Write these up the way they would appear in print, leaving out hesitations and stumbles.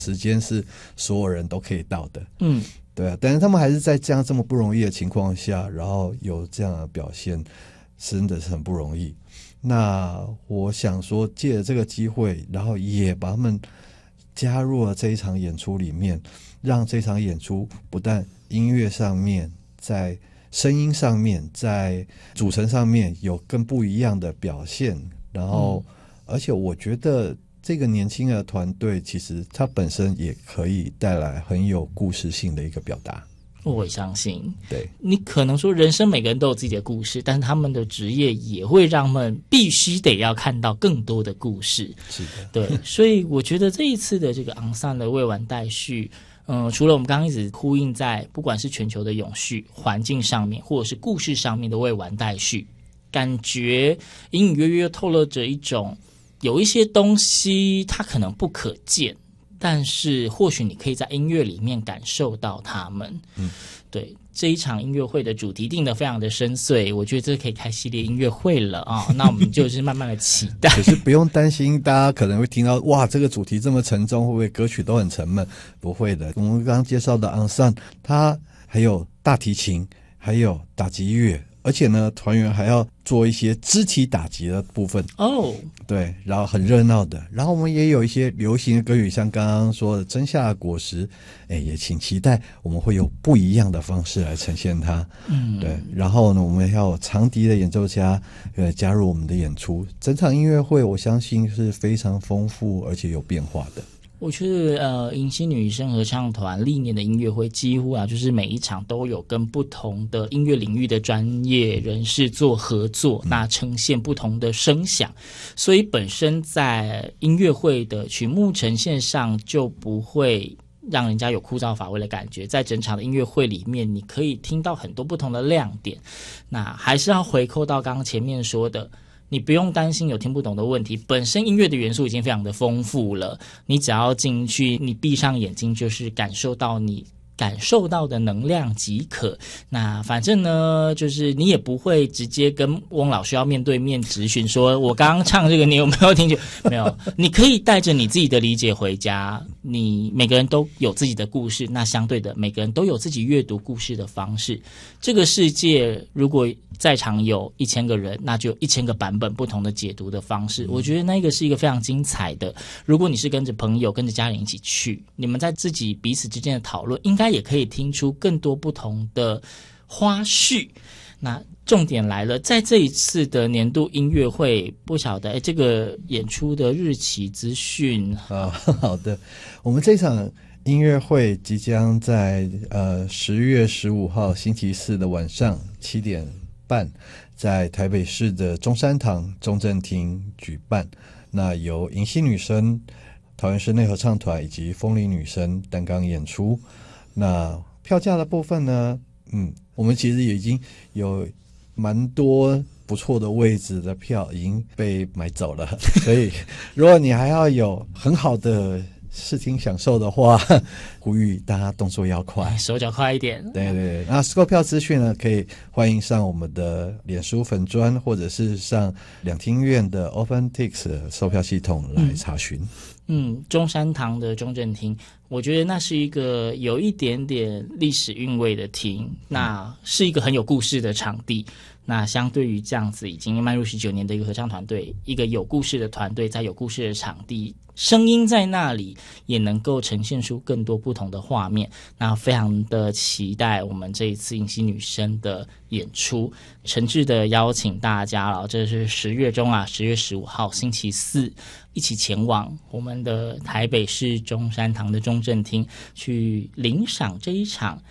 时间是所有人都可以到的。对啊，但是他们还是在这么不容易的情况下，然后有这样的表现，真的是很不容易。那我想说，借着这个机会，然后也把他们加入了这一场演出里面，让这场演出不但音乐上面，在声音上面，在组成上面有更不一样的表现，然后而且我觉得这个年轻的团队其实它本身也可以带来很有故事性的一个表达。 我相信， 对， 你可能说人生每个人都有自己的故事，但是他们的职业也会让他们必须得要看到更多的故事。 是的， 对，所以我觉得这一次的这个昂散的未完待续，除了我们刚刚一直呼应在不管是全球的永续、环境上面，或者是故事上面的未完待续，感觉隐隐约约透露着一种有一些东西它可能不可见，但是或许你可以在音乐里面感受到它们。对，这一场音乐会的主题定得非常的深邃，我觉得这可以开系列音乐会了啊！那我们就是慢慢的期待。 可是不用担心，大家可能会听到哇，这个主题这么沉重，会不会歌曲都很沉闷？不会的，我们刚刚介绍的昂散，它还有大提琴，还有打击乐。而且呢，团员还要做一些肢体打击的部分对，然后很热闹的。然后我们也有一些流行的歌曲，像刚刚说的《真夏的果实》，也请期待我们会有不一样的方式来呈现它。对。然后呢，我们要有长笛的演奏家加入我们的演出，整场音乐会我相信是非常丰富而且有变化的。 我觉得迎曦女生合唱团历年的音乐会几乎就是每一场都有跟不同的音乐领域的专业人士做合作，那呈现不同的声响，所以本身在音乐会的曲目呈现上就不会让人家有枯燥乏味的感觉，在整场的音乐会里面你可以听到很多不同的亮点。那还是要回扣到刚刚前面说的，你不用担心有听不懂的问题，本身音乐的元素已经非常的丰富了，你只要进去，你闭上眼睛就是感受到你感受到的能量即可。那反正呢，就是你也不会直接跟翁老师要面对面质询说我刚刚唱这个你有没有听清？没有，你可以带着你自己的理解回家。你每个人都有自己的故事，那相对的每个人都有自己阅读故事的方式。这个世界如果在场有1000个人，那就有1000个版本不同的解读的方式。我觉得那个是一个非常精彩的。如果你是跟着朋友跟着家人一起去，你们在自己彼此之间的讨论应该也可以听出更多不同的花絮。那重点来了，在这一次的年度音乐会，不晓得这个演出的日期资讯。 好的，我们这场音乐会即将在10月15号星期四的晚上7点半，在台北市的中山堂中正厅举办。那由迎曦女生、桃园市内合唱团以及风铃女生担纲演出。那票价的部分呢，我们其实已经有蛮多不错的位置的票已经被买走了，所以如果你还要有很好的视听享受的话，呼吁大家动作要快， 手脚快一点。 对对对，那购票资讯呢，可以欢迎上我们的脸书粉专，或者是上两厅院的 OpenTix 售票系统来查询。 中山堂的中正厅，我觉得那是一个有一点点历史韵味的厅，那是一个很有故事的场地。那相对于这样子已经迈入19年的一个合唱团队，一个有故事的团队，在有故事的场地，声音在那里也能够呈现出更多不同的画面。那非常的期待我们这一次迎曦女生的演出，诚挚的邀请大家了，这是10月中10月15号星期四，一起前往我们的台北市中山堂的中正厅，去领赏这一场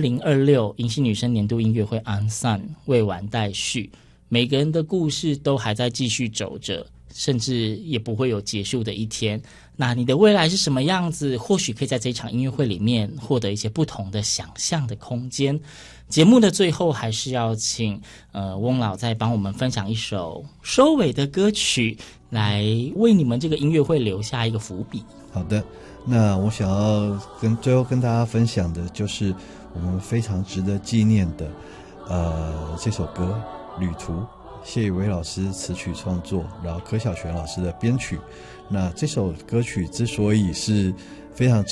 2026迎曦女生年度音乐会昂散未完待续。每个人的故事都还在继续走着，甚至也不会有结束的一天。那你的未来是什么样子？或许可以在这一场音乐会里面获得一些不同的想象的空间。节目的最后还是要请翁老再帮我们分享一首收尾的歌曲，来为你们这个音乐会留下一个伏笔。 好的，那我想要最后跟大家分享的就是我们非常值得纪念的这首歌《旅途》，谢宇威老师词曲创作，然后柯小璇老师的编曲。那这首歌曲之所以是非常